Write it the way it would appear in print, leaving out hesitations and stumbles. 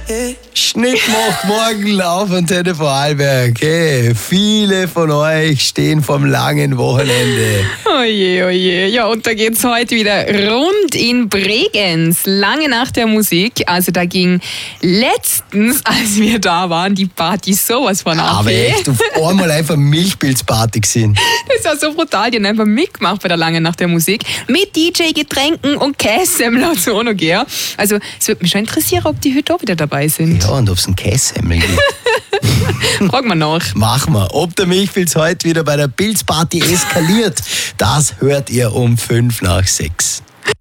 Schnittmach morgen auf Antenne Vorarlberg. Hey, viele von euch stehen vom langen Wochenende. Oje, oje. Ja, und da geht's heute wieder rund in Bregenz. Lange nach der Musik. Also da ging letztens, als wir da waren, die Party sowas von ab. Aber echt, auf einmal einfach Milchpilzparty gesehen. Das war so brutal. Die haben einfach mitgemacht bei der Lange nach der Musik. Mit DJ-Getränken und Kässemmel und so noch, gell? Also es würde mich schon interessieren, ob die heute auch wieder dabei sind. Ja, und ob es einen Kässemmel gibt. Fragen wir nach. Machen wir. Ob der Milchpilz heute wieder bei der Pilzparty eskaliert, das hört ihr um 5 nach 6.